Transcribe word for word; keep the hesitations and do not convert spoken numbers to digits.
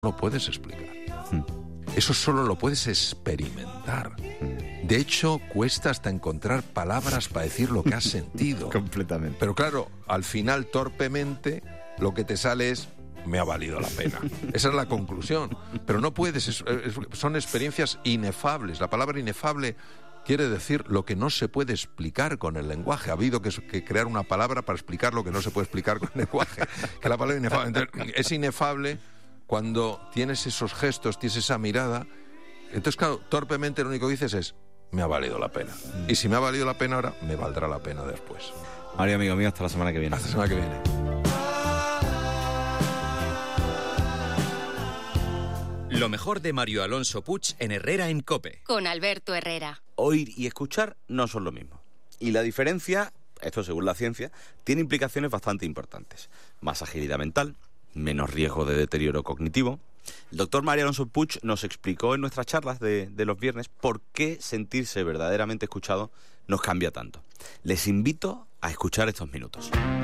lo puedes explicar. Mm. Eso solo lo puedes experimentar. Mm. De hecho, cuesta hasta encontrar palabras para decir lo que has sentido. Completamente. Pero claro, al final, torpemente, lo que te sale es: me ha valido la pena. Esa es la conclusión. Pero no puedes, es, es, son experiencias inefables. La palabra inefable quiere decir lo que no se puede explicar con el lenguaje. Ha habido que, que crear una palabra para explicar lo que no se puede explicar con el lenguaje. Que la palabra inefable. Entonces, es inefable cuando tienes esos gestos, tienes esa mirada. Entonces, claro, torpemente lo único que dices es: me ha valido la pena. Y si me ha valido la pena ahora, me valdrá la pena después. Mario, amigo mío, hasta la semana que viene. Hasta la semana que viene. Lo mejor de Mario Alonso Puig en Herrera en COPE. Con Alberto Herrera. Oír y escuchar no son lo mismo. Y la diferencia, esto según la ciencia, tiene implicaciones bastante importantes. Más agilidad mental, menos riesgo de deterioro cognitivo. El doctor Mario Alonso Puig nos explicó en nuestras charlas de, de los viernes por qué sentirse verdaderamente escuchado nos cambia tanto. Les invito a escuchar estos minutos.